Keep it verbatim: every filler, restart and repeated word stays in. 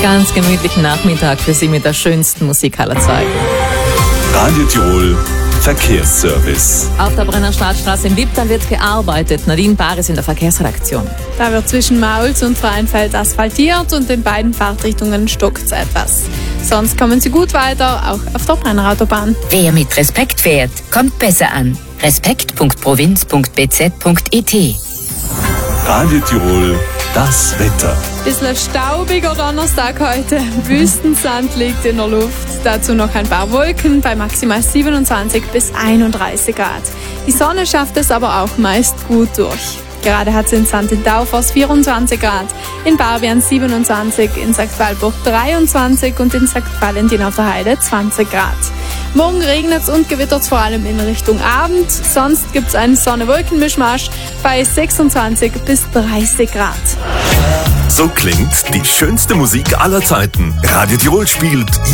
ganz gemütlichen Nachmittag für Sie mit der schönsten Musik aller Zeiten. Radio Tirol Verkehrsservice. Auf der Brenner Stadtstraße in Wipptal wird gearbeitet. Nadine Bahr ist in der Verkehrsredaktion. Da wird zwischen Mauls und Freienfeld asphaltiert und in beiden Fahrtrichtungen stockt es etwas. Sonst kommen Sie gut weiter, auch auf der Brenner Autobahn. Wer mit Respekt fährt, kommt besser an. respekt punkt provinz punkt b z punkt i t. Radio Tirol, das Wetter. Bisschen staubiger Donnerstag heute. Wüstensand liegt in der Luft. Dazu noch ein paar Wolken bei maximal siebenundzwanzig bis einunddreißig Grad. Die Sonne schafft es aber auch meist gut durch. Gerade hat es in Sankt Daufers vierundzwanzig Grad, in Barbian siebenundzwanzig, in Sankt Walburg dreiundzwanzig und in Sankt Valentin auf der Heide zwanzig Grad. Morgen regnet es und gewittert es vor allem in Richtung Abend. Sonst gibt es einen Sonne-Wolken-Mischmasch bei sechsundzwanzig bis dreißig Grad. So klingt die schönste Musik aller Zeiten. Radio Tirol spielt